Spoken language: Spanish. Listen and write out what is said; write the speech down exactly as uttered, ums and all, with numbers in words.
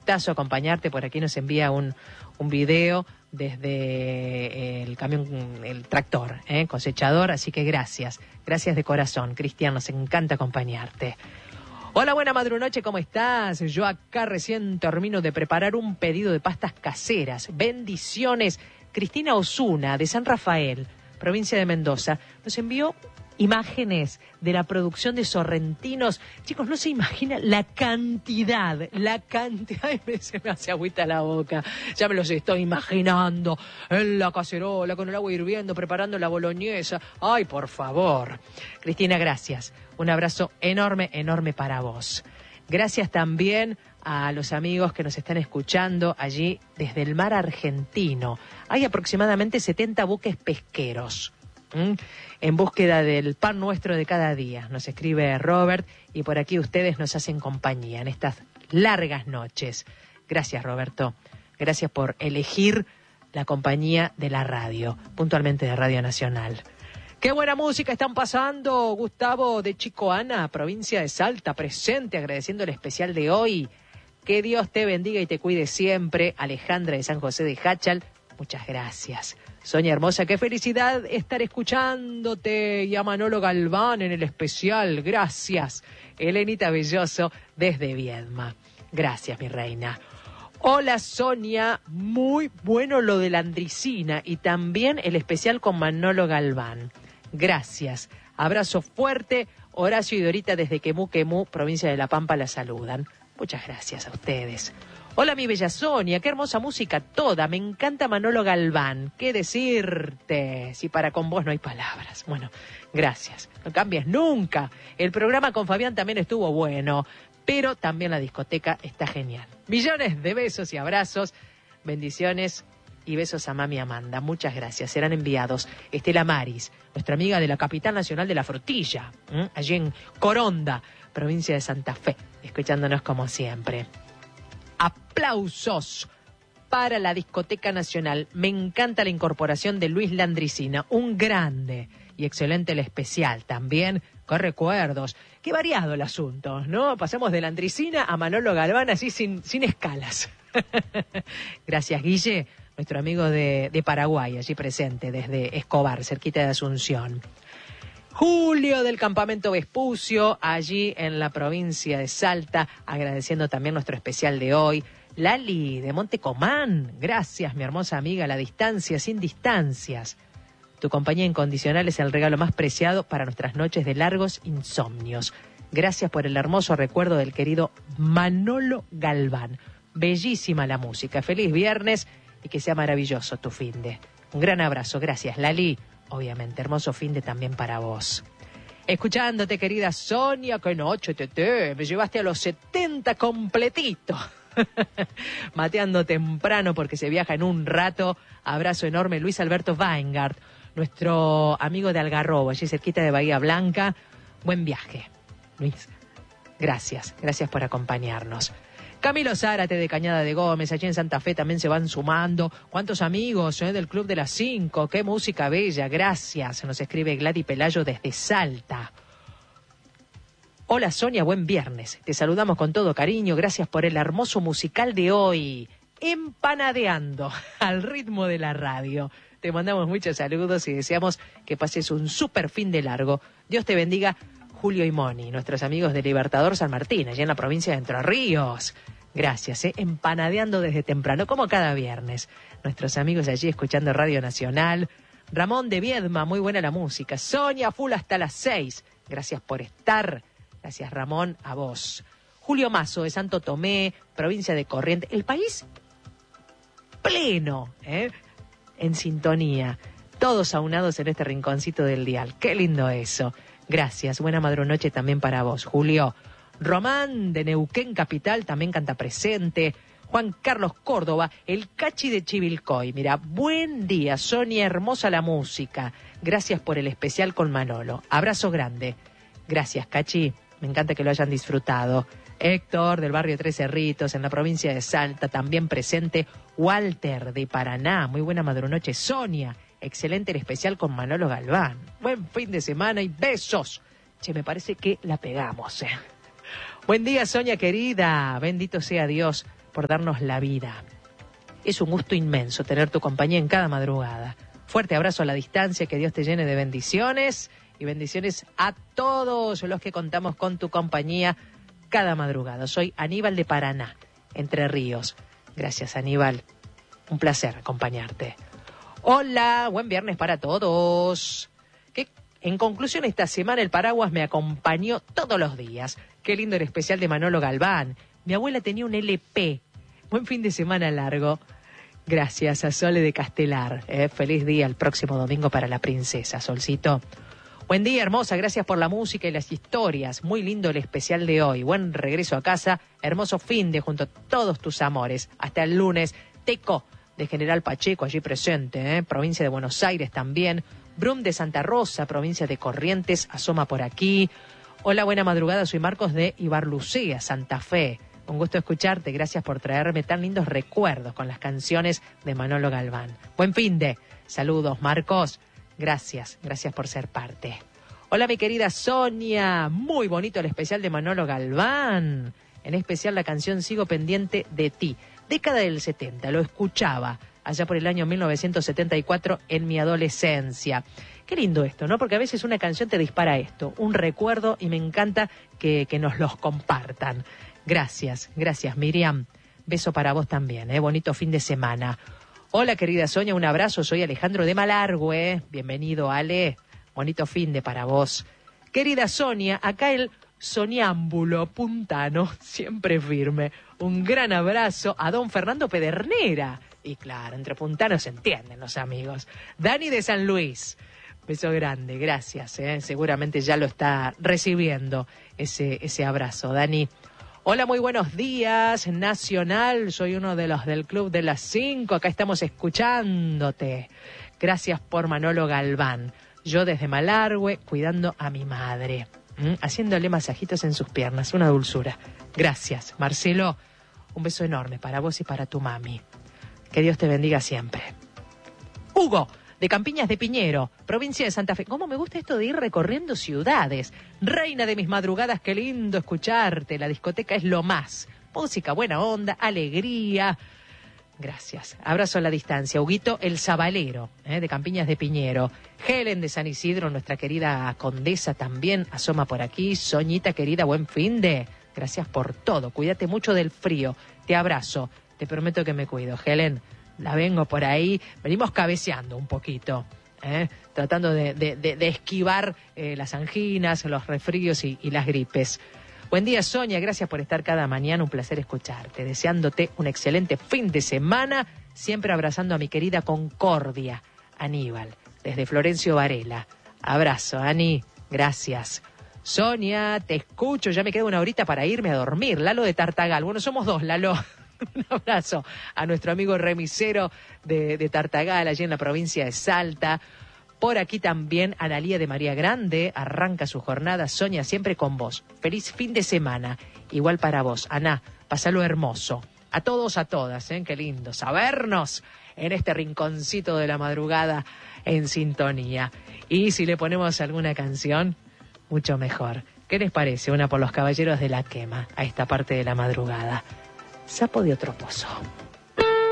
gustazo acompañarte. Por aquí nos envía un, un video desde el camión, el tractor, ¿eh? cosechador, así que gracias, gracias de corazón, Cristian, nos encanta acompañarte. Hola, buena madrunoche, ¿cómo estás? Yo acá recién termino de preparar un pedido de pastas caseras. Bendiciones. Cristina Osuna, de San Rafael, provincia de Mendoza, nos envió imágenes de la producción de sorrentinos. Chicos, no se imaginan la cantidad, la cantidad, ay, se me hace agüita la boca, ya me los estoy imaginando, en la cacerola, con el agua hirviendo, preparando la boloñesa. Ay, por favor. Cristina, gracias. Un abrazo enorme, enorme para vos. Gracias también a los amigos que nos están escuchando allí desde el mar argentino. Hay aproximadamente setenta buques pesqueros ¿Mm? en búsqueda del pan nuestro de cada día. Nos escribe Robert y por aquí ustedes nos hacen compañía en estas largas noches. Gracias, Roberto. Gracias por elegir la compañía de la radio, puntualmente de Radio Nacional. ¡Qué buena música están pasando! Gustavo de Chicoana, provincia de Salta, presente, agradeciendo el especial de hoy. Que Dios te bendiga y te cuide siempre. Alejandra de San José de Hachal, muchas gracias. Sonia hermosa, qué felicidad estar escuchándote. Y a Manolo Galván en el especial, gracias. Elenita Belloso desde Viedma, gracias mi reina. Hola Sonia, muy bueno lo de la andricina y también el especial con Manolo Galván. Gracias. Abrazo fuerte. Horacio y Dorita desde Quemú, Quemú, provincia de La Pampa, la saludan. Muchas gracias a ustedes. Hola mi bella Sonia, qué hermosa música toda. Me encanta Manolo Galván. ¿Qué decirte? Si para con vos no hay palabras. Bueno, gracias. No cambies nunca. El programa con Fabián también estuvo bueno, pero también la discoteca está genial. Millones de besos y abrazos. Bendiciones y besos a mami Amanda. Muchas gracias. Serán enviados. Estela Maris, nuestra amiga de la capital nacional de la frutilla, ¿eh? allí en Coronda, provincia de Santa Fe, escuchándonos como siempre. Aplausos para la Discoteca Nacional. Me encanta la incorporación de Luis Landricina, un grande y excelente el especial también. Con recuerdos. Qué variado el asunto, ¿no? Pasamos de Landricina a Manolo Galván así sin, sin escalas. Gracias, Guille, nuestro amigo de, de Paraguay, allí presente desde Escobar, cerquita de Asunción. Julio del Campamento Vespucio, allí en la provincia de Salta, agradeciendo también nuestro especial de hoy. Lali de Montecomán, gracias mi hermosa amiga, a la distancia, sin distancias. Tu compañía incondicional es el regalo más preciado para nuestras noches de largos insomnios. Gracias por el hermoso recuerdo del querido Manolo Galván. Bellísima la música. Feliz viernes y que sea maravilloso tu finde. Un gran abrazo. Gracias, Lali. Obviamente, hermoso finde también para vos. Escuchándote, querida Sonia, que noche, tete. Me llevaste a los setenta completito. Mateando temprano porque se viaja en un rato. Abrazo enorme, Luis Alberto Weingart, nuestro amigo de Algarrobo, allí cerquita de Bahía Blanca. Buen viaje, Luis. Gracias, gracias por acompañarnos. Camilo Zárate de Cañada de Gómez, allí en Santa Fe también se van sumando. ¿Cuántos amigos eh, del Club de las Cinco? ¡Qué música bella! Gracias, nos escribe Gladys Pelayo desde Salta. Hola Sonia, buen viernes. Te saludamos con todo cariño. Gracias por el hermoso musical de hoy. Empanadeando al ritmo de la radio. Te mandamos muchos saludos y deseamos que pases un súper fin de largo. Dios te bendiga, Julio y Moni, nuestros amigos de Libertador San Martín, allá en la provincia de Entre Ríos. Gracias, ¿eh? Empanadeando desde temprano, como cada viernes. Nuestros amigos allí escuchando Radio Nacional. Ramón de Viedma, muy buena la música. Sonia, full hasta las seis. Gracias por estar. Gracias, Ramón, a vos. Julio Mazo de Santo Tomé, provincia de Corrientes. El país pleno, ¿eh? En sintonía. Todos aunados en este rinconcito del dial. Qué lindo eso. Gracias. Buena madrunoche también para vos, Julio. Román de Neuquén Capital también canta presente. Juan Carlos Córdoba, el Cachi de Chivilcoy. Mira, buen día, Sonia, hermosa la música. Gracias por el especial con Manolo. Abrazo grande. Gracias, Cachi. Me encanta que lo hayan disfrutado. Héctor, del barrio Tres Cerritos, en la provincia de Salta, también presente. Walter, de Paraná. Muy buena madrunoche, Sonia. Excelente el especial con Manolo Galván. Buen fin de semana y besos. Che, me parece que la pegamos, ¿eh? Buen día, Sonia querida. Bendito sea Dios por darnos la vida. Es un gusto inmenso tener tu compañía en cada madrugada. Fuerte abrazo a la distancia, que Dios te llene de bendiciones y bendiciones a todos los que contamos con tu compañía cada madrugada. Soy Aníbal de Paraná, Entre Ríos. Gracias, Aníbal. Un placer acompañarte. Hola, buen viernes para todos. Que en conclusión, esta semana el paraguas me acompañó todos los días. Qué lindo el especial de Manolo Galván. Mi abuela tenía un L P. Buen fin de semana largo. Gracias a Sole de Castelar. Eh, feliz día el próximo domingo para la princesa, Solcito. Buen día, hermosa. Gracias por la música y las historias. Muy lindo el especial de hoy. Buen regreso a casa. Hermoso fin de junto a todos tus amores. Hasta el lunes. Teco de General Pacheco, allí presente. Eh, provincia de Buenos Aires también. Brum de Santa Rosa, provincia de Corrientes. Asoma por aquí. Hola, buena madrugada. Soy Marcos de Ibarlucea, Santa Fe. Un gusto escucharte, gracias por traerme tan lindos recuerdos con las canciones de Manolo Galván. Buen fin de. Saludos, Marcos. Gracias, gracias por ser parte. Hola, mi querida Sonia. Muy bonito el especial de Manolo Galván. En especial la canción Sigo Pendiente de Ti. Década del setenta, lo escuchaba allá por el año mil novecientos setenta y cuatro en mi adolescencia. Qué lindo esto, ¿no? Porque a veces una canción te dispara esto, un recuerdo, y me encanta que, que nos los compartan. Gracias, gracias, Miriam. Beso para vos también, ¿eh? Bonito fin de semana. Hola, querida Sonia, un abrazo. Soy Alejandro de Malargüe. Bienvenido, Ale. Bonito fin de para vos. Querida Sonia, acá el soñámbulo puntano, siempre firme. Un gran abrazo a don Fernando Pedernera. Y claro, entre puntanos se entienden los amigos. Dani de San Luis. Beso grande, gracias. ¿eh? Seguramente ya lo está recibiendo ese, ese abrazo, Dani. Hola, muy buenos días, Nacional. Soy uno de los del Club de las Cinco. Acá estamos escuchándote. Gracias por Manolo Galván. Yo desde Malargüe, cuidando a mi madre. ¿Mm? Haciéndole masajitos en sus piernas. Una dulzura. Gracias, Marcelo. Un beso enorme para vos y para tu mami. Que Dios te bendiga siempre. Hugo, de Campiñas de Piñero, provincia de Santa Fe. ¿Cómo me gusta esto de ir recorriendo ciudades? Reina de mis madrugadas, qué lindo escucharte. La discoteca es lo más. Música, buena onda, alegría. Gracias. Abrazo a la distancia. Huguito, el Zabalero, ¿eh? de Campiñas de Piñero. Helen de San Isidro, nuestra querida condesa también, asoma por aquí. Soñita querida, buen fin de. Gracias por todo. Cuídate mucho del frío. Te abrazo. Te prometo que me cuido. Helen, la vengo por ahí. Venimos cabeceando un poquito, ¿eh? tratando de, de, de, de esquivar eh, las anginas, los resfríos y, y las gripes. Buen día, Sonia. Gracias por estar cada mañana. Un placer escucharte. Deseándote un excelente fin de semana. Siempre abrazando a mi querida Concordia, Aníbal, desde Florencio Varela. Abrazo, Ani. Gracias. Sonia, te escucho. Ya me queda una horita para irme a dormir. Lalo de Tartagal. Bueno, somos dos, Lalo. Un abrazo a nuestro amigo remisero de, de Tartagal, allí en la provincia de Salta. Por aquí también Analía de María Grande, arranca su jornada. Sonia, siempre con vos. Feliz fin de semana. Igual para vos, Aná, pasalo hermoso. A todos, a todas, ¿eh? Qué lindo sabernos en este rinconcito de la madrugada en sintonía. Y si le ponemos alguna canción, mucho mejor. ¿Qué les parece? Una por los Caballeros de la Quema, a esta parte de la madrugada. Sapo de otro pozo.